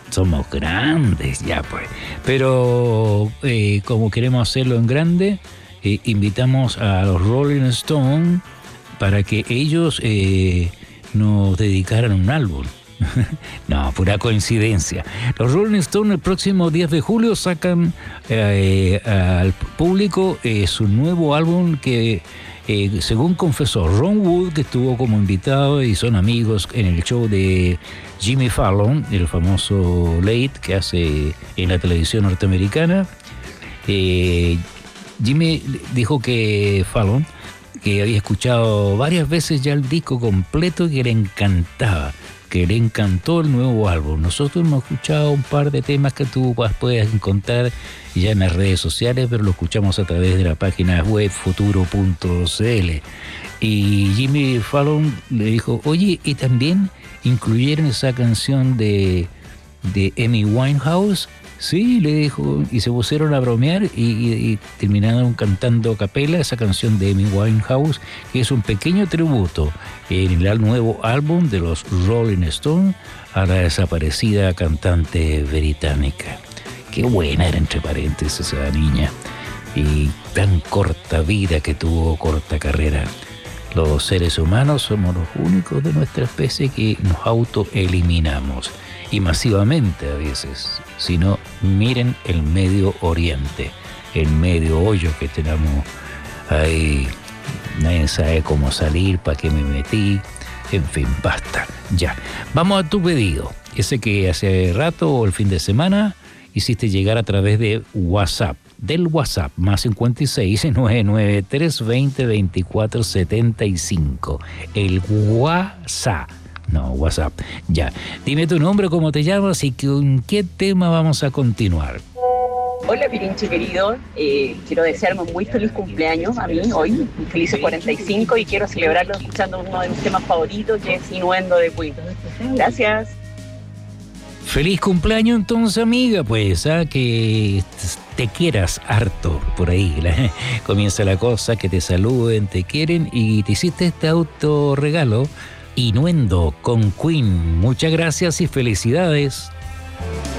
somos grandes ya, pues. Pero como queremos hacerlo en grande, invitamos a los Rolling Stones para que ellos nos dedicaran un álbum. No, pura coincidencia. Los Rolling Stones el próximo 10 de julio sacan al público su nuevo álbum que, según confesó Ron Wood, que estuvo como invitado y son amigos en el show de Jimmy Fallon, el famoso Late que hace en la televisión norteamericana, Jimmy dijo que Fallon, que había escuchado varias veces ya el disco completo y que le encantaba, que le encantó el nuevo álbum. Nosotros hemos escuchado un par de temas que tú puedes encontrar ya en las redes sociales, pero lo escuchamos a través de la página web futuro.cl. Y Jimmy Fallon le dijo, oye, y también incluyeron esa canción de Amy Winehouse. Sí, le dijo, y se pusieron a bromear y terminaron cantando a capela esa canción de Amy Winehouse, que es un pequeño tributo en el nuevo álbum de los Rolling Stones a la desaparecida cantante británica. Qué buena era, entre paréntesis, esa niña, y tan corta vida que tuvo, corta carrera. Los seres humanos somos los únicos de nuestra especie que nos autoeliminamos, y masivamente a veces. Si no, miren el Medio Oriente, el medio hoyo que tenemos ahí. Nadie sabe cómo salir, para qué me metí. En fin, basta, ya. Vamos a tu pedido, ese que hace rato o el fin de semana hiciste llegar a través de WhatsApp. Del WhatsApp, más 56 99 320 24 75. El WhatsApp. No, WhatsApp. Ya. Dime tu nombre, cómo te llamas y con qué tema vamos a continuar. Hola, Pirinchi querido. Quiero desearme un muy feliz cumpleaños a mí hoy. Un feliz 45 y quiero celebrarlo escuchando uno de mis temas favoritos, que es Innuendo de Queen. Gracias. Feliz cumpleaños entonces, amiga, pues, que te quieras harto por ahí. Comienza la cosa, que te saluden, te quieren y te hiciste este autorregalo. Innuendo con Queen. Muchas gracias y felicidades.